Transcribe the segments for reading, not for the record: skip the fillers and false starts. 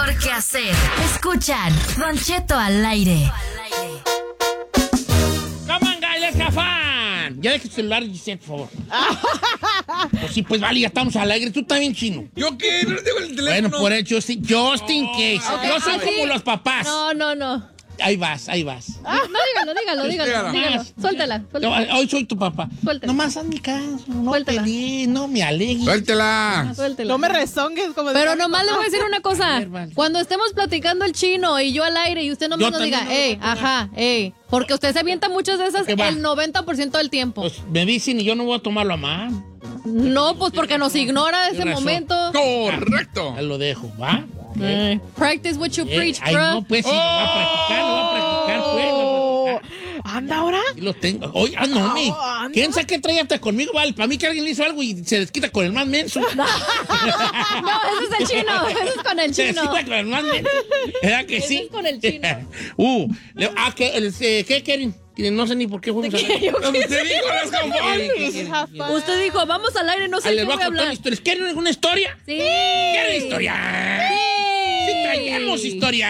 mejor que hacer. Escuchan Don Cheto al aire. Come on, guys, let's have fun. Ya deja tu celular, Giselle, por favor. Pues sí, pues vale, ya estamos al aire. Tú también, chino. ¿Yo qué? No tengo el teléfono. Bueno, por eso, just in case. Okay, No son como los papás. No. Ahí vas. No, dígalo. Suéltala. Hoy soy tu papá. Suéltala. Nomás haz mi caso. No Suéltala. peleé, no me alegues. Suéltela. No me rezongues como Pero nomás le voy a decir una cosa. ver, vale. Cuando estemos platicando el chino y yo al aire y usted nomás Yo nos también diga, no voy a ajá. Porque usted se avienta muchas de esas ¿Qué va? el 90% del tiempo. Pues me dicen y yo no voy a tomarlo a mal. No, pues porque nos ignora ese Tienes razón. momento. Correcto. Ya lo dejo, ¿va? Practice what you preach, Ay, bro. no, pues sí, lo va a practicar, pues. ¿Anda ahora? Sí lo tengo. Oye, no, ¿quién sabe qué trae hasta conmigo? Vale, para mí que alguien le hizo algo y se desquita con el más menso. No, ese es el chino. Ese es con el Se chino. desquita con el más menso. ¿Verdad que Ese sí? es con el chino. ¿Qué quieren? No sé ni por qué fuimos a Usted dijo las ¿Qué Usted dijo, vamos al aire, no sé qué les voy voy a a contar hablar. historias. ¿Quieren alguna historia? Sí. ¿Quieren historia? Sí, traemos historia.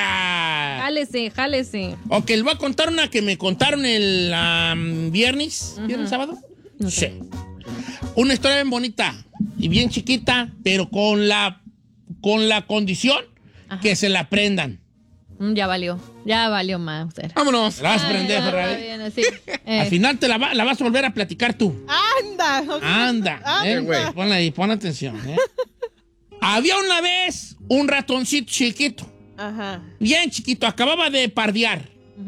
Jálese. Ok, les voy a contar una que me contaron el viernes. ¿Viernes, sábado? No Sí. sé. Una historia bien bonita y bien chiquita, pero con la condición que se la aprendan. Ya valió, Mauser. Vámonos. La vas a aprender, Ferrari. Bien, sí. Al final te la vas a volver a platicar tú. Anda. Anda. güey. Ponla ahí, pon atención. Había una vez un ratoncito chiquito, Ajá. bien chiquito, acababa de pardear.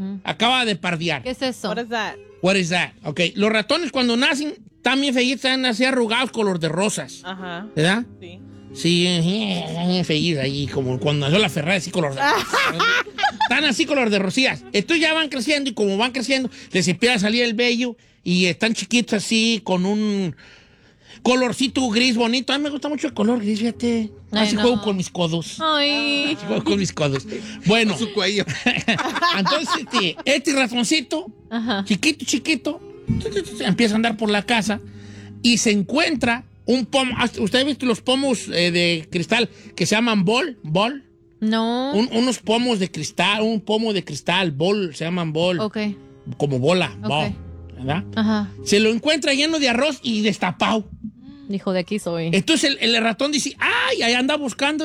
¿Qué es eso? What is that? What is that? Ok, los ratones cuando nacen están bien feitos, están así arrugados, color de rosas. Ajá. ¿Verdad? Sí. Sí, feliz ahí, como cuando nació la Ferrari, así color de están así color de rosías. Entonces ya van creciendo y como van creciendo, les empieza a salir el vello y están chiquitos así con un colorcito gris bonito. A mí me gusta mucho el color gris, fíjate. Así juego con mis codos. Ay. Así juego con mis codos. Bueno, Su cuello. entonces este ratoncito, Ajá. chiquito, empieza a andar por la casa y se encuentra un pomo. ¿Usted ha visto los pomos de cristal que se llaman bol? No. Unos pomos de cristal, un pomo de cristal, bol, se llaman bol. Ok. Como bola, Ok. bol, ¿verdad? Ajá. Se lo encuentra lleno de arroz y destapado. Dijo, de aquí soy. Entonces el ratón dice, ¡ay! Ahí anda buscando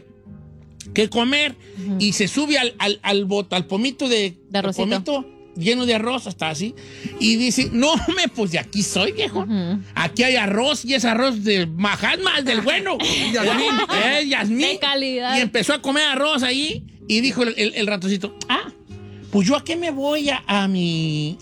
qué comer. Y se sube al pomito de arrocito. pomito lleno de arroz, hasta así. Y dice, no, pues de aquí soy, viejo. Aquí hay arroz y es arroz de Mahatma, del bueno. Yasmín. De calidad. Y empezó a comer arroz ahí. Y dijo el ratoncito, pues yo a qué me voy a mi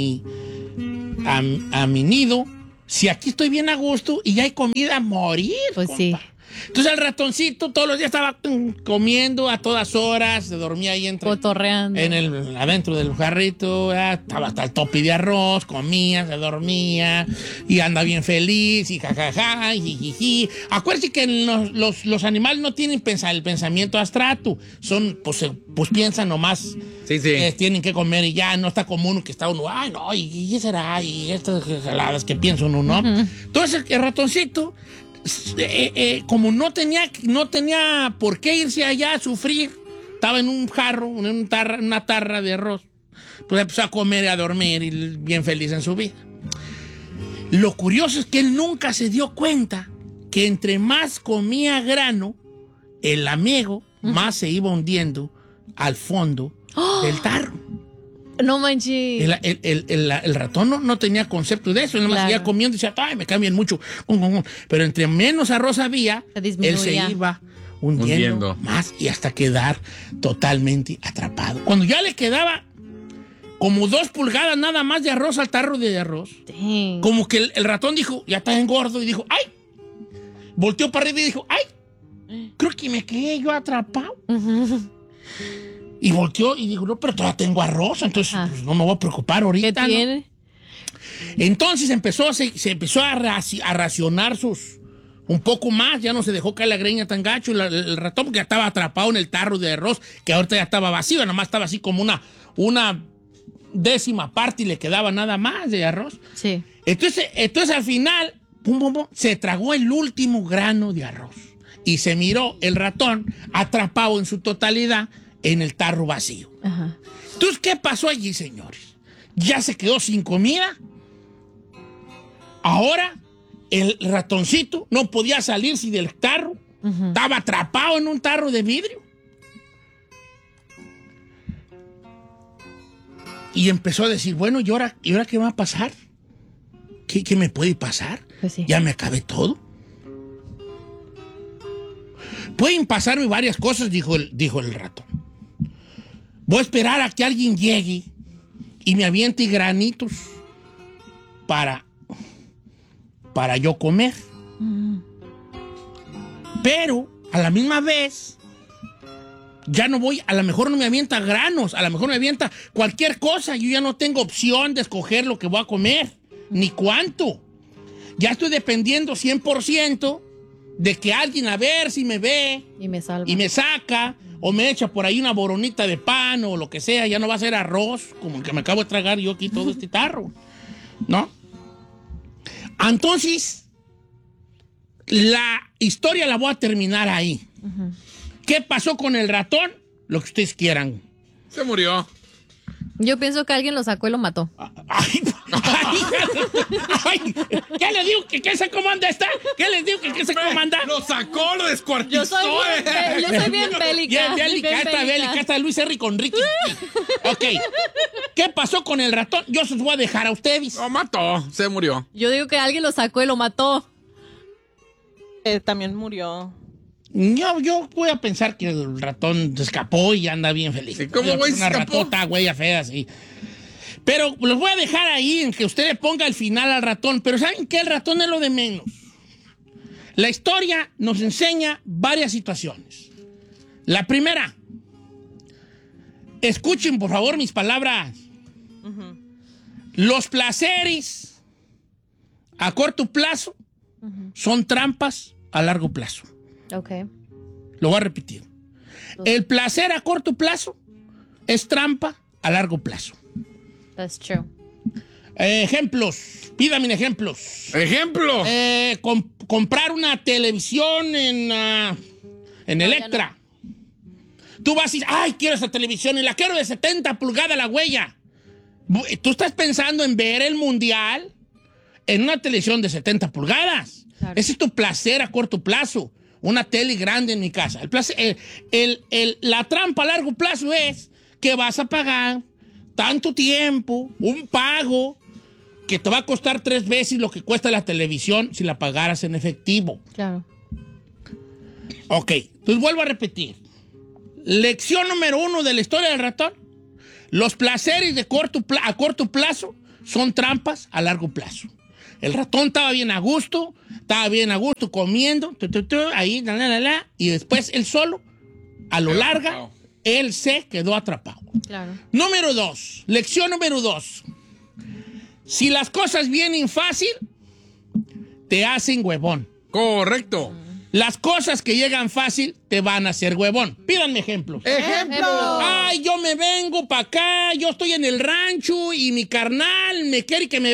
nido si aquí estoy bien a gusto y ya hay comida a morir. Pues compa. sí. Entonces el ratoncito todos los días estaba comiendo a todas horas, se dormía ahí Cotorreando. adentro del jarrito, estaba hasta el tope de arroz, comía, se dormía y anda bien feliz y jajaja, jijiji. Acuérdense que los animales no tienen el pensamiento abstracto, son, pues piensan nomás. Sí. Tienen que comer y ya, no está como uno que está uno, ay no, y qué será, y estas jaladas que piensa uno, ¿no? Entonces el ratoncito, como no tenía por qué irse allá a sufrir, estaba en un jarro, en una tarra de arroz, pues empezó a comer y a dormir y bien feliz en su vida. Lo curioso es que él nunca se dio cuenta que entre más comía grano, el amigo más se iba hundiendo al fondo del tarro. No manches. El ratón no tenía concepto de eso, él nomás seguía comiendo y decía, ay, me cambian mucho. Pero entre menos arroz había, él se iba hundiendo más y hasta quedar totalmente atrapado. Cuando ya le quedaba como 2 pulgadas nada más de arroz al tarro de arroz, Dang. como que el ratón dijo, ya está engordo, y dijo, ay, volteó para arriba y dijo, ay, creo que me quedé yo atrapado. Y volteó y dijo, no, pero todavía tengo arroz, entonces pues, no me voy a preocupar ahorita. ¿Qué tiene? ¿No? Entonces se empezó a racionar un poco más, ya no se dejó caer la greña tan gacho, el ratón, porque ya estaba atrapado en el tarro de arroz, que ahorita ya estaba vacío, nada más estaba así como una décima parte y le quedaba nada más de arroz. Sí. Entonces al final, se tragó el último grano de arroz. y se miró el ratón atrapado en su totalidad en el tarro vacío. Ajá. Entonces, ¿qué pasó allí, señores? Ya se quedó sin comida. Ahora, el ratoncito no podía salirse del tarro. Estaba atrapado en un tarro de vidrio. Y empezó a decir, bueno, ¿y ahora qué va a pasar? ¿Qué me puede pasar? Pues sí. Ya me acabé todo. Pueden pasarme varias cosas, dijo el ratón. Voy a esperar a que alguien llegue y me aviente granitos para yo comer. Pero a la misma vez ya no voy, a lo mejor no me avienta granos, a lo mejor me avienta cualquier cosa. Yo ya no tengo opción de escoger lo que voy a comer, ni cuánto. Ya estoy dependiendo 100% de que alguien a ver si me ve Y me salva. y me saca o me echa por ahí una boronita de pan o lo que sea. Ya no va a ser arroz, como el que me acabo de tragar yo aquí todo este tarro, ¿no? Entonces, la historia la voy a terminar ahí. ¿Qué pasó con el ratón? Lo que ustedes quieran. Se murió. Yo pienso que alguien lo sacó y lo mató. Ay, ¿qué les digo? ¿Qué se comanda esta? ¿Qué les digo? ¿Qué se comanda? Lo sacó, lo descuartizó. Yo soy bien bélica. Bien bélica, esta bélica, esta Luis R. con Ricky. Ok. ¿Qué pasó con el ratón? Yo se los voy a dejar a ustedes. Lo mató, se murió. Yo digo que alguien lo sacó y lo mató. También murió. Yo voy a pensar que el ratón se escapó y anda bien feliz. ¿Y cómo, güey, se Una escapó? ratota, güey, fea, así. Pero los voy a dejar ahí en que usted le ponga el final al ratón. Pero ¿saben qué? El ratón es lo de menos. La historia nos enseña varias situaciones. La primera, escuchen por favor mis palabras. Los placeres a corto plazo son trampas a largo plazo. Ok. Lo voy a repetir. El placer a corto plazo es trampa a largo plazo. That's true. Ejemplos. Pídame ejemplos. Ejemplo. Comprar una televisión en Electra. Tú vas y dices, ay, quiero esa televisión y la quiero de 70 pulgadas la huella. Tú estás pensando en ver el mundial en una televisión de 70 pulgadas. Claro. Ese es tu placer a corto plazo. Una tele grande en mi casa. La trampa a largo plazo es que vas a pagar tanto tiempo, un pago que te va a costar 3 veces lo que cuesta la televisión si la pagaras en efectivo. Claro. Ok, entonces vuelvo a repetir. Lección número 1 de la historia del ratón. Los placeres a corto plazo son trampas a largo plazo. El ratón estaba bien a gusto comiendo, ahí, y después él solo, a lo larga, él se quedó atrapado. Claro. Lección número 2. Si las cosas vienen fácil, te hacen huevón. Correcto. Las cosas que llegan fácil te van a hacer huevón. Pídanme ejemplos. Ejemplo. Ay, yo me vengo para acá, yo estoy en el rancho y mi carnal me quiere que me